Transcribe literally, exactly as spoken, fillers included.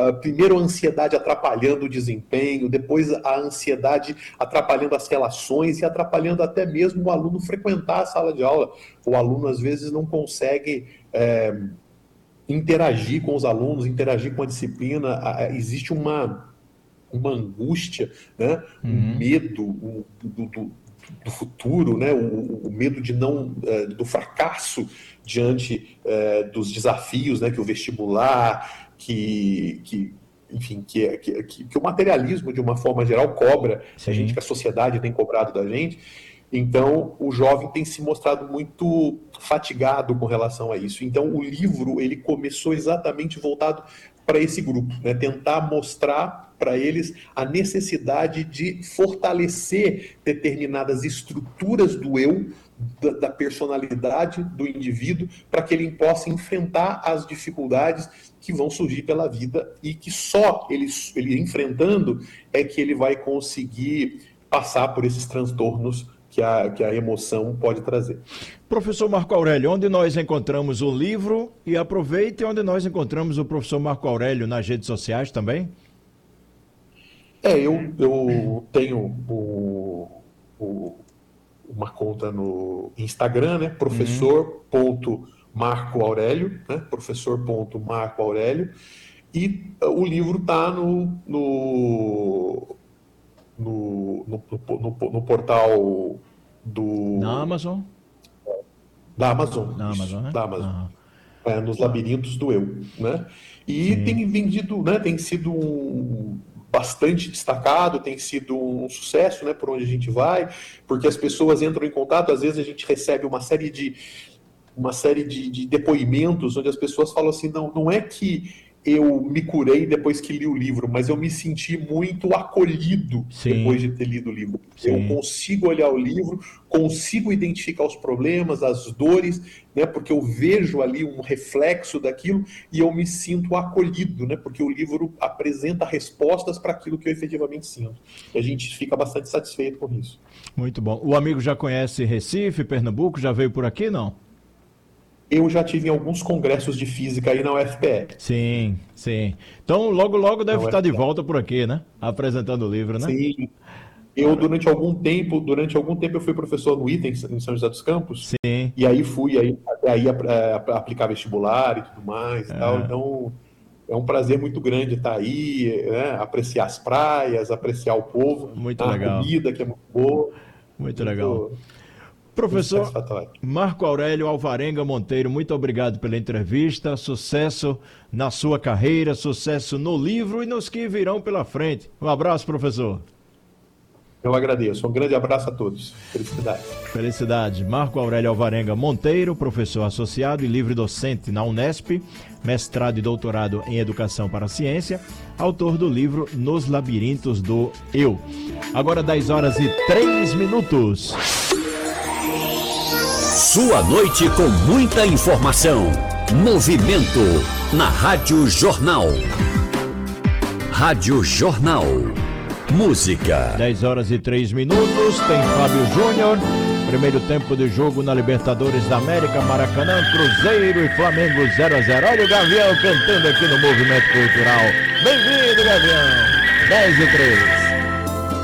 uh, primeiro a ansiedade atrapalhando o desempenho, depois a ansiedade atrapalhando as relações e atrapalhando até mesmo o aluno frequentar a sala de aula. O aluno, às vezes, não consegue é, interagir com os alunos, interagir com a disciplina. Existe uma, uma angústia, né? um Uhum. medo um, do, do, do futuro, né? o, o medo de não, é, do fracasso diante é, dos desafios, né? que o vestibular, que, que enfim, que, que, que o materialismo, de uma forma geral, cobra Sim. a gente, que a sociedade tem cobrado da gente. Então, o jovem tem se mostrado muito fatigado com relação a isso. Então, o livro ele começou exatamente voltado para esse grupo, né? Tentar mostrar para eles a necessidade de fortalecer determinadas estruturas do eu, da, da personalidade do indivíduo, para que ele possa enfrentar as dificuldades que vão surgir pela vida e que só ele, ele enfrentando é que ele vai conseguir passar por esses transtornos que a, que a emoção pode trazer. Professor Marco Aurélio, onde nós encontramos o livro? E aproveite onde nós encontramos o professor Marco Aurélio nas redes sociais também? É, eu, eu tenho o, o, uma conta no Instagram, né? professor ponto marco aurélio, né? professor ponto marco aurélio, e o livro está no, no, no, no, no, no portal do... Na Amazon? Da Amazon. Na isso, Amazon, né? Da Amazon. Aham. É, nos labirintos do eu, né? E Sim. tem vendido, né? Tem sido um, bastante destacado, tem sido um sucesso, né? Por onde a gente vai, porque as pessoas entram em contato, às vezes a gente recebe uma série de uma série de, de depoimentos onde as pessoas falam assim, não, não é que eu me curei depois que li o livro, mas eu me senti muito acolhido Sim. depois de ter lido o livro. Sim. Eu consigo olhar o livro, consigo identificar os problemas, as dores, né, porque eu vejo ali um reflexo daquilo e eu me sinto acolhido, né, porque o livro apresenta respostas para aquilo que eu efetivamente sinto. E a gente fica bastante satisfeito com isso. Muito bom. O amigo já conhece Recife, Pernambuco? Já veio por aqui, não? Eu já tive em alguns congressos de física aí na U F P E. Sim, sim. Então, logo, logo deve Na estar de U F P E. volta por aqui, né? Apresentando o livro, né? Sim. Eu, durante algum tempo, durante algum tempo eu fui professor no I T A, em São José dos Campos. Sim. E aí fui aí, aí é, aplicar vestibular e tudo mais. E tal. Então, é um prazer muito grande estar aí, né? Apreciar as praias, apreciar o povo, Muito a legal. comida que é muito boa. Muito legal. Professor Marco Aurélio Alvarenga Monteiro, muito obrigado pela entrevista, sucesso na sua carreira, sucesso no livro e nos que virão pela frente. Um abraço, professor. Eu agradeço, um grande abraço a todos. Felicidade. Felicidade. Marco Aurélio Alvarenga Monteiro, professor associado e livre docente na Unesp, mestrado e doutorado em Educação para a Ciência, autor do livro Nos Labirintos do Eu. Agora dez horas e três minutos. Sua noite com muita informação. Movimento na Rádio Jornal. Rádio Jornal. Música. dez horas e três minutos. Tem Fábio Júnior. Primeiro tempo de jogo na Libertadores da América, Maracanã, Cruzeiro e Flamengo zero a zero. Olha o Gavião cantando aqui no Movimento Cultural. Bem-vindo, Gavião. dez e três.